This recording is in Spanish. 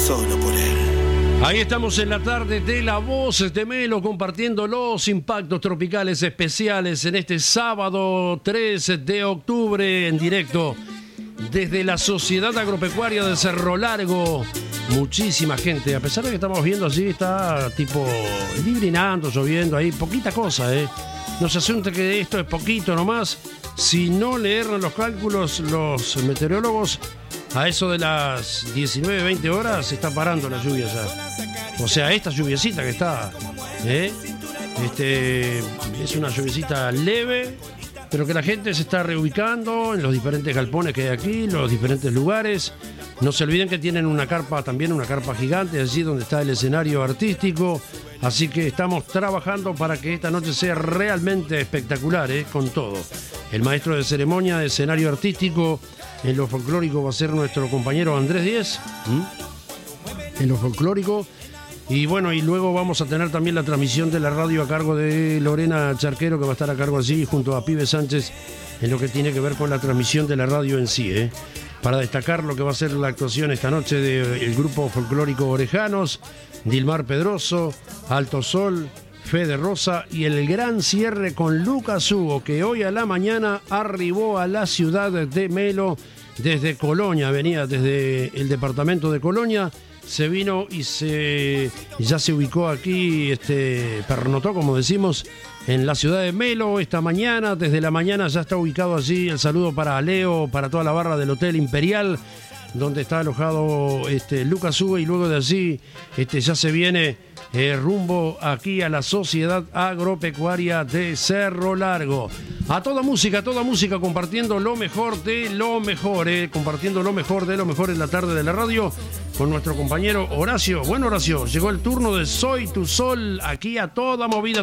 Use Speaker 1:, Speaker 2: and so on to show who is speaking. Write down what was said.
Speaker 1: solo por él.
Speaker 2: Ahí estamos en la tarde de La Voz de Melo, compartiendo los impactos tropicales especiales en este sábado 3 de octubre en directo desde la Sociedad Agropecuaria de Cerro Largo. Muchísima gente, a pesar de que estamos viendo así, está tipo librinando, lloviendo ahí, poquita cosa, No se asunte que esto es poquito nomás. Si no le erran los cálculos los meteorólogos, a eso de las 19, 20 horas se está parando la lluvia ya. O sea, esta lluviecita que está, es una lluviecita leve, pero que la gente se está reubicando en los diferentes galpones que hay aquí, los diferentes lugares. No se olviden que tienen una carpa, también una carpa gigante, allí donde está el escenario artístico. Así que estamos trabajando para que esta noche sea realmente espectacular, con todo. El maestro de ceremonia de escenario artístico en lo folclórico va a ser nuestro compañero Andrés Díez. En lo folclórico. Y bueno, y luego vamos a tener también la transmisión de la radio a cargo de Lorena Charquero, que va a estar a cargo así junto a Pibe Sánchez en lo que tiene que ver con la transmisión de la radio en sí, para destacar lo que va a ser la actuación esta noche del grupo folclórico Orejanos, Dilmar Pedroso, Alto Sol, Fede Rosa y el gran cierre con Lucas Hugo, que hoy a la mañana arribó a la ciudad de Melo desde Colonia, venía desde el departamento de Colonia, se vino y ya se ubicó aquí, pernotó, como decimos, en la ciudad de Melo esta mañana. Desde la mañana ya está ubicado allí. El saludo para Leo, para toda la barra del Hotel Imperial, donde está alojado Lucas Hugo, y luego de allí ya se viene rumbo aquí a la Sociedad Agropecuaria de Cerro Largo. A toda música, compartiendo lo mejor de lo mejor, compartiendo lo mejor de lo mejor en la tarde de la radio con nuestro compañero Horacio. Bueno, Horacio, llegó el turno de Soy tu Sol, aquí a toda movida.